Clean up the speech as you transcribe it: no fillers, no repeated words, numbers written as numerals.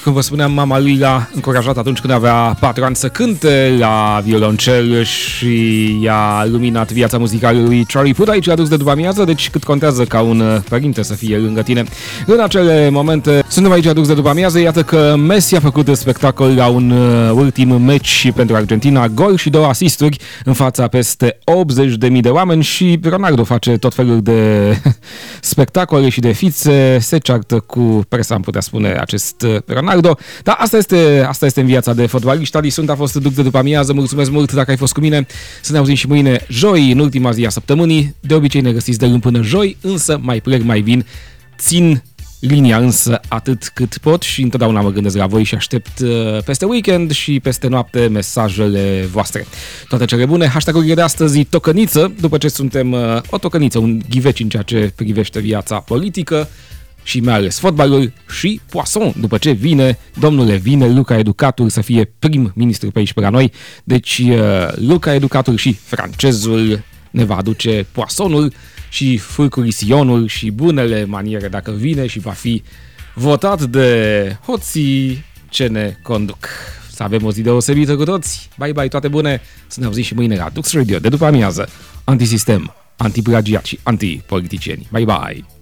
cum vă spuneam, mama lui l-a încurajat atunci când avea 4 ani să cânte la violoncel și i-a luminat viața muzicală lui Charlie Puth. Aici l-a dus de după amiază, deci cât contează ca un părinte să fie lângă tine. În acele momente suntem aici adus de după amiază. Iată că Messi a făcut spectacol la un ultim meci pentru Argentina, gol și 2 asisturi în fața peste 80.000 de oameni și Ronaldo face tot felul de spectacole și de fițe, se ceartă cu presa, am putea spune, acest Ronaldo. Dar asta este în viața de fotbaliști. Adi sunt, a fost duc de după amiază. Mulțumesc mult dacă ai fost cu mine. Să ne auzim și mâine, joi, în ultima zi a săptămânii. De obicei ne găsiți de luni până joi, însă mai plec, mai vin. Țin linia însă atât cât pot și întotdeauna mă gândesc la voi și aștept peste weekend și peste noapte mesajele voastre. Toate cele bune, hashtag-urile de astăzi, tocăniță, după ce suntem o tocăniță, un ghiveci în ceea ce privește viața politică și mai ales fotbalul, și Poisson, după ce vine Luca Educatul să fie prim-ministru pe aici pe la noi. Deci Luca Educatul și francezul ne va aduce Poissonul și furcurisionul și bunele maniere dacă vine și va fi votat de hoții ce ne conduc. Să avem o zi deosebită cu toți. Bye bye, toate bune. Să ne auzim și mâine la Dux Radio de după amiază. Antisistem, antiplagiat și antipoliticieni. Bye bye.